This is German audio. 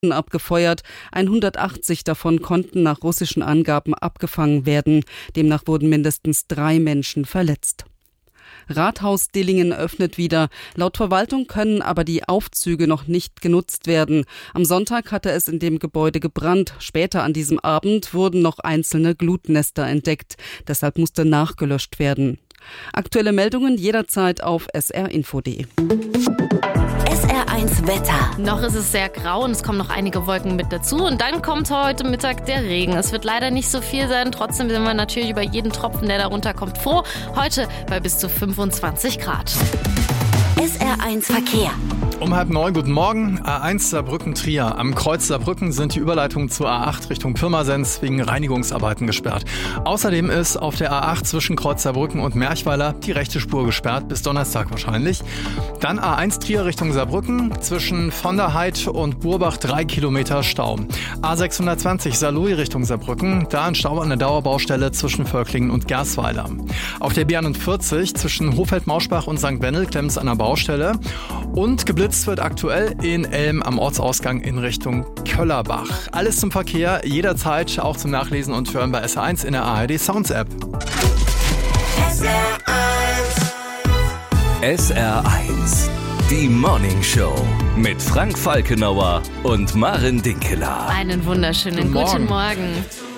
abgefeuert. 180 davon konnten nach russischen Angaben abgefangen werden. Demnach wurden mindestens 3 Menschen verletzt. Rathaus Dillingen öffnet wieder. Laut Verwaltung können aber die Aufzüge noch nicht genutzt werden. Am Sonntag hatte es in dem Gebäude gebrannt. Später an diesem Abend wurden noch einzelne Glutnester entdeckt. Deshalb musste nachgelöscht werden. Aktuelle Meldungen jederzeit auf srinfo.de. SR1 Wetter. Noch ist es sehr grau und es kommen noch einige Wolken mit dazu. Und dann kommt heute Mittag der Regen. Es wird leider nicht so viel sein. Trotzdem sind wir natürlich über jeden Tropfen, der darunter kommt, froh. Heute bei bis zu 25 Grad. SR1 Verkehr. Um 8:30, guten Morgen. A1 Saarbrücken-Trier. Am Kreuz Saarbrücken sind die Überleitungen zur A8 Richtung Pirmasens wegen Reinigungsarbeiten gesperrt. Außerdem ist auf der A8 zwischen Kreuz Saarbrücken und Merchweiler die rechte Spur gesperrt, bis Donnerstag wahrscheinlich. Dann A1 Trier Richtung Saarbrücken, zwischen von der Heid und Burbach 3 Kilometer Stau. A620 Saarlouis Richtung Saarbrücken, da ein Stau an der Dauerbaustelle zwischen Völklingen und Gersweiler. Auf der B41 zwischen Hofeld-Mauschbach und St. Wendel klemmt es an der Baustelle. Und geblitzt wird aktuell in Elm am Ortsausgang in Richtung Köllerbach. Alles zum Verkehr, jederzeit auch zum Nachlesen und Hören bei SR1 in der ARD Sounds App. SR1, die Morning Show mit Frank Falkenauer und Maren Dinkeler. Einen wunderschönen guten Morgen.